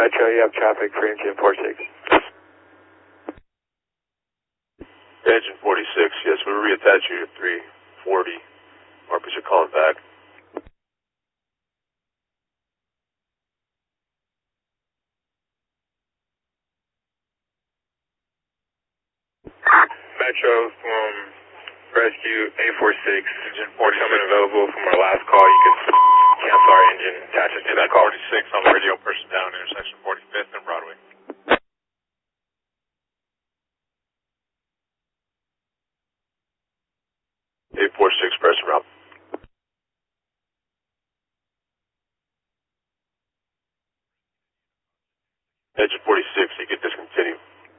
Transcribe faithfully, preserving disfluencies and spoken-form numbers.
Metro, you have traffic for engine forty-six. Engine forty-six, yes, we'll reattach you to three forty. Marcus, you're calling back. Metro from Rescue eight four six, engine forty coming available from our last call. You can cancel our engine, attach us to that call. forty-six on the radio, person down, intersection forty-fifth and Broadway. eight four six, press route.